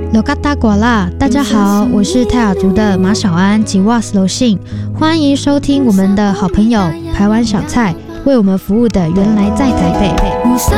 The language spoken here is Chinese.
罗嘎达瓜啦，大家好，我是泰雅族的马小安及瓦斯罗信，欢迎收听我们的好朋友排湾小菜为我们服务的原来在台北。